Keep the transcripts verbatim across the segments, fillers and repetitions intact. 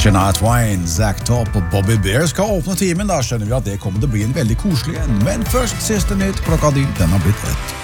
Shania Twain, Zack Top og Bobby Bear skal åpne timen. Da skjønner vi at det kommer til å bli en veldig koselig en. Men først siste nytt klokka di, den har blitt rett.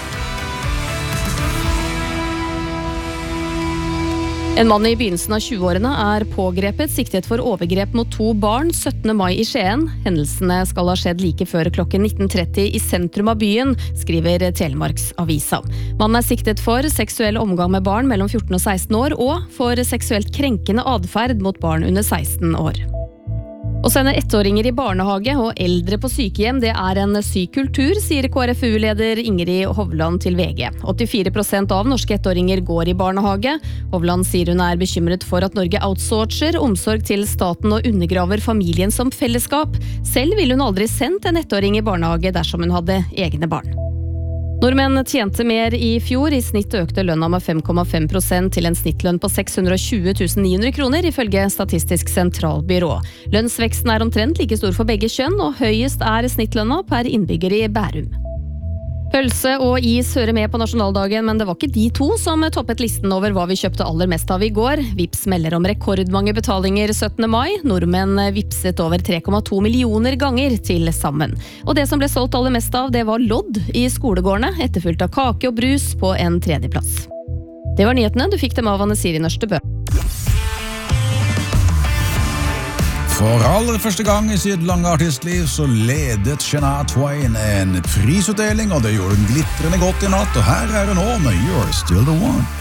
En mann i begynnelsen av tjueårene er pågrepet, siktet for overgrep mot to barn syttende mai i Skien. Hendelsene skal ha skjedd like før klokken nitten tretti i sentrum av byen, skriver Telemarks Avisa. Mannen er siktet for seksuell omgang med barn mellom fjorten og seksten år, og for seksuelt krenkende adferd mot barn under seksten år. Å sende ettåringer i barnehage og eldre på sykehjem, det er en syk kultur, sier K R F U-leder Ingrid Hovland til V G. åttifire prosent av norske ettåringer går i barnehage. Hovland sier hun er bekymret for at Norge outsourcer omsorg til staten og undergraver familien som fellesskap. Selv ville hun aldri sendt en ettåring i barnehage dersom hun hadde egne barn. Nordmenn tjente mer i fjor. I snitt økte lønna med fem komma fem prosent til en snittlønn på seks hundre og tjue tusen ni hundre kroner, ifølge Statistisk sentralbyrå. Lønnsveksten er omtrent like stor for begge kjønn, og høyest er snittlønna per innbygger i Bærum. Pølse og is hører med på nasjonaldagen, men det var ikke de to som toppet listen over hva vi kjøpte aller mest av i går. Vips melder om rekordmange betalinger syttende mai. Nordmenn vipset over tre komma to millioner ganger til sammen. Og det som ble solgt aller mest av, det var lodd i skolegårdene, etterfulgt av kake og brus på en tredjeplass. Det var nyhetene. Du fikk dem av Anne Siri Nørstebø. For aller første gang i sitt lange artistliv så ledet Shania Twain en prisutdeling, og det gjorde hun glitrende godt i natt, og her er hun nå med You're Still the One.